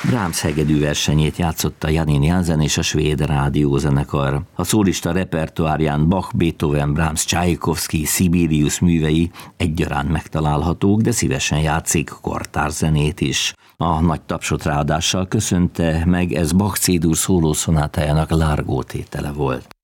Brahms hegedű versenyét játszotta Janine Jansen és a Svéd Rádiózenekar. A szólista repertoárján Bach, Beethoven, Brahms, Csajkovszky, Sibelius művei egyaránt megtalálhatók, de szívesen játszik kortárzenét is. A nagy tapsot ráadással köszönte meg, ez Bach C-dur szólószonátájának Largo tétele volt.